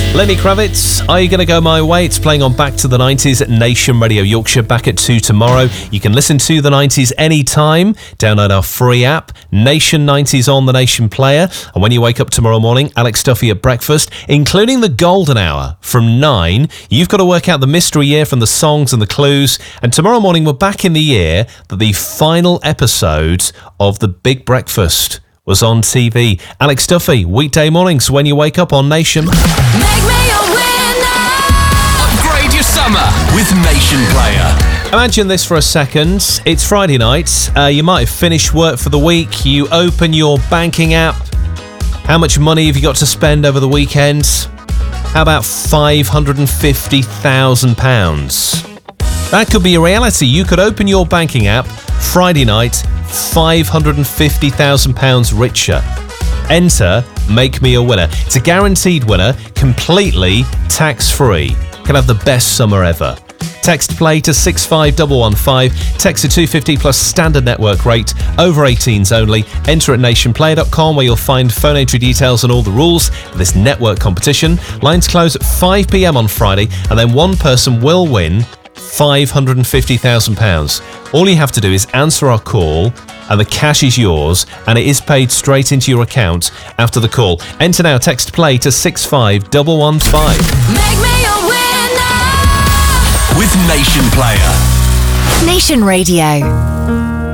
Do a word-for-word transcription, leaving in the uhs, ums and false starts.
Lenny Kravitz, Are You Gonna Go My Way? It's playing on Back to the nineties at Nation Radio Yorkshire, back at two tomorrow. You can listen to the nineties anytime. Download our free app, Nation nineties on the Nation Player. And when you wake up tomorrow morning, Alex Duffy at breakfast, including the golden hour from nine. You've got to work out the mystery year from the songs and the clues. And tomorrow morning, we're back in the year that the final episode of The Big Breakfast was on T V. Alex Duffy, weekday mornings when you wake up on Nation. Make me a winner. Upgrade your summer with Nation Player. Imagine this for a second. It's Friday night. Uh, you might have finished work for the week. You open your banking app. How much money have you got to spend over the weekend? How about five hundred fifty thousand pounds? That could be a reality. You could open your banking app Friday night, five hundred fifty thousand pounds richer. Enter Make Me a Winner. It's a guaranteed winner, completely tax-free. Can have the best summer ever. Text play to six five one one five. Text to two fifty plus standard network rate. Over eighteens only. Enter at nationplayer dot com where you'll find phone entry details and all the rules for this network competition. Lines close at five p.m. on Friday, and then one person will win five hundred fifty thousand pounds. All you have to do is answer our call and the cash is yours, and it is paid straight into your account after the call. Enter now, text play to six five one one five. Make me a winner with Nation Player. Nation Radio.